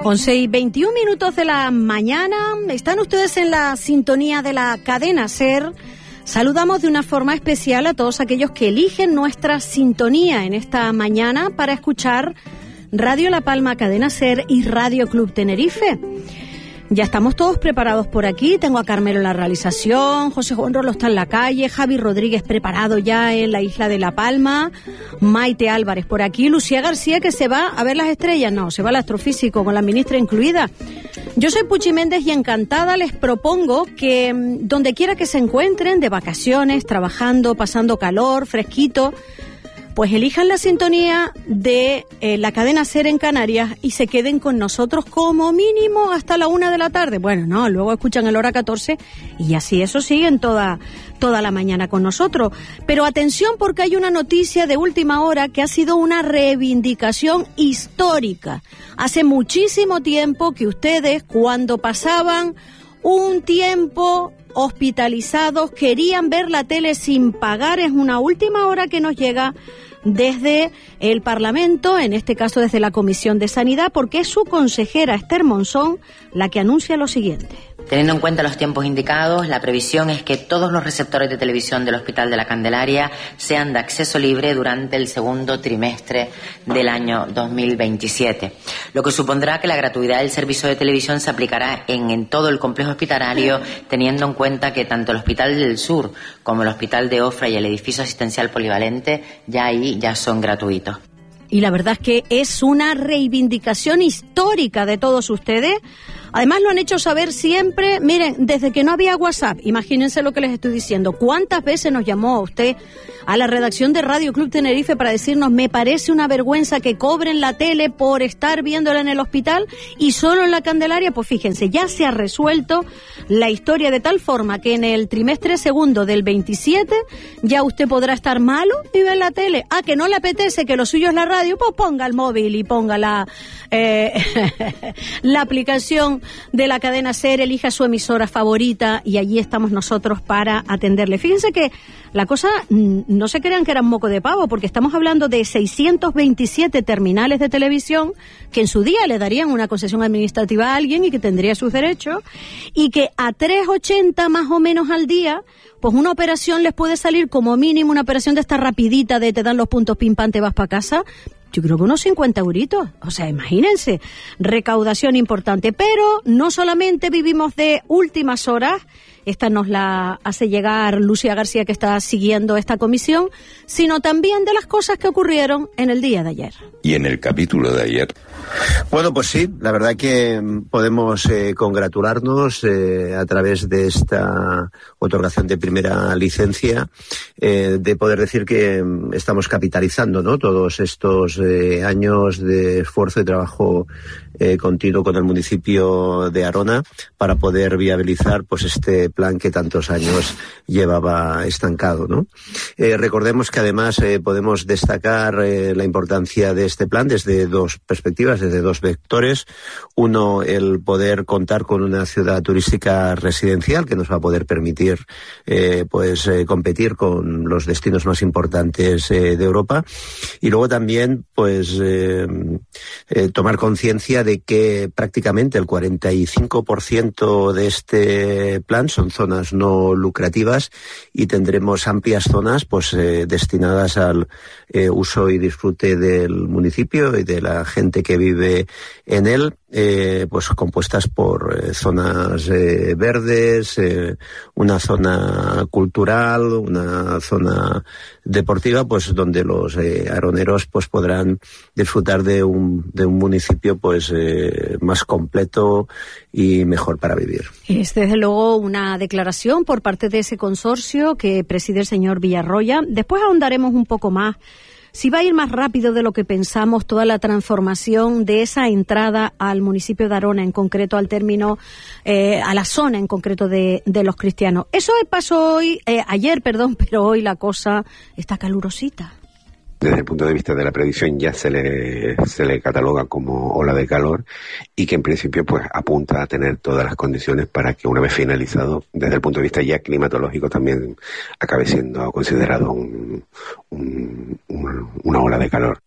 11:21 de la mañana. Están ustedes en la sintonía de la cadena SER. Saludamos de una forma especial a todos aquellos que eligen nuestra sintonía en esta mañana para escuchar Radio La Palma, Cadena SER y Radio Club Tenerife. Ya estamos todos preparados por aquí. Tengo a Carmelo en la realización, José Juan Rolo está en la calle, Javi Rodríguez preparado ya en la isla de La Palma, Maite Álvarez por aquí, Lucía García que se va a ver las estrellas, no, se va al astrofísico con la ministra incluida. Yo soy Puchi Méndez y encantada les propongo que donde quiera que se encuentren, de vacaciones, trabajando, pasando calor, fresquito, pues elijan la sintonía de la cadena SER en Canarias y se queden con nosotros como mínimo hasta la 1 de la tarde. Bueno, no, luego escuchan el hora 14 y así eso siguen toda la mañana con nosotros. Pero atención porque hay una noticia de última hora que ha sido una reivindicación histórica. Hace muchísimo tiempo que ustedes, cuando pasaban un tiempo hospitalizados, querían ver la tele sin pagar. Es una última hora que nos llega desde el Parlamento, en este caso desde la Comisión de Sanidad, porque es su consejera Esther Monzón la que anuncia lo siguiente. Teniendo en cuenta los tiempos indicados, la previsión es que todos los receptores de televisión del Hospital de la Candelaria sean de acceso libre durante el segundo trimestre del año 2027, lo que supondrá que la gratuidad del servicio de televisión se aplicará en todo el complejo hospitalario, teniendo en cuenta que tanto el Hospital del Sur como el Hospital de Ofra y el edificio asistencial polivalente ya son gratuitos. Y la verdad es que es una reivindicación histórica de todos ustedes. Además lo han hecho saber siempre, miren, desde que no había WhatsApp, imagínense lo que les estoy diciendo. ¿Cuántas veces nos llamó a usted a la redacción de Radio Club Tenerife para decirnos, me parece una vergüenza que cobren la tele por estar viéndola en el hospital y solo en la Candelaria? Pues fíjense, ya se ha resuelto la historia de tal forma que en el trimestre segundo del 27 ya usted podrá estar malo y ver la tele. Ah, que no le apetece, que lo suyo es la radio, pues ponga el móvil y ponga la aplicación de la cadena SER, elija su emisora favorita y allí estamos nosotros para atenderle. Fíjense que la cosa, no se crean que era un moco de pavo, porque estamos hablando de 627 terminales de televisión que en su día le darían una concesión administrativa a alguien y que tendría sus derechos, y que a 3,80 más o menos al día, pues una operación les puede salir como mínimo, una operación de esta rapidita de te dan los puntos pim pam, te vas para casa, yo creo que unos 50 euritos. O sea, imagínense, recaudación importante. Pero no solamente vivimos de últimas horas, esta nos la hace llegar Lucía García, que está siguiendo esta comisión, sino también de las cosas que ocurrieron en el día de ayer. Y en el capítulo de ayer. Bueno, pues sí, la verdad que podemos congratularnos a través de esta otorgación de primera licencia, de poder decir que estamos capitalizando, ¿no?, todos estos años de esfuerzo y trabajo continuo con el municipio de Arona para poder viabilizar pues este plan que tantos años llevaba estancado, ¿no? Recordemos que además podemos destacar la importancia de este plan desde dos perspectivas, desde dos vectores. Uno, el poder contar con una ciudad turística residencial que nos va a poder permitir competir con los destinos más importantes de Europa, y luego también pues tomar conciencia de que prácticamente el 45% de este plan son zonas no lucrativas y tendremos amplias zonas pues destinadas al uso y disfrute del municipio y de la gente que vive en él, pues compuestas por zonas verdes, una zona cultural, una zona deportiva, pues donde los aroneros pues podrán disfrutar de un municipio pues más completo y mejor para vivir. Es desde luego una declaración por parte de ese consorcio que preside el señor Villarroya. Después ahondaremos un poco más si va a ir más rápido de lo que pensamos toda la transformación de esa entrada al municipio de Arona, en concreto al término, a la zona en concreto de los cristianos. Eso pasó ayer, pero hoy la cosa está calurosita. Desde el punto de vista de la predicción ya se le cataloga como ola de calor y que en principio pues apunta a tener todas las condiciones para que una vez finalizado, desde el punto de vista ya climatológico, también acabe siendo considerado una ola de calor.